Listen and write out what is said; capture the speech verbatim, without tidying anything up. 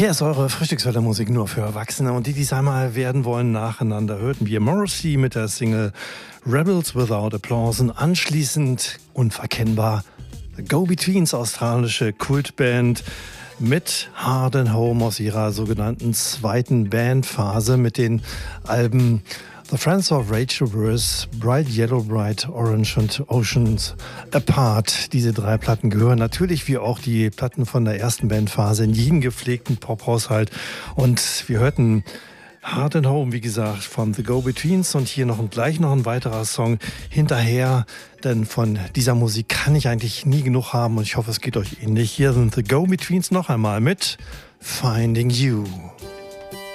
Hier ist eure Frühstückswettermusik nur für Erwachsene und die, die es einmal werden wollen, nacheinander hörten wir Morrissey mit der Single Rebels Without Applause und anschließend unverkennbar The Go-Betweens, australische Kultband mit Hard and Home aus ihrer sogenannten zweiten Bandphase mit den Alben The Friends of Rachel Verse, Bright Yellow, Bright Orange und Oceans Apart. Diese drei Platten gehören natürlich wie auch die Platten von der ersten Bandphase in jeden gepflegten Pop-Haushalt. Und wir hörten Hard and Home, wie gesagt, von The Go-Betweens und hier noch ein, gleich noch ein weiterer Song hinterher, denn von dieser Musik kann ich eigentlich nie genug haben und ich hoffe, es geht euch ähnlich. Hier sind The Go-Betweens noch einmal mit Finding You.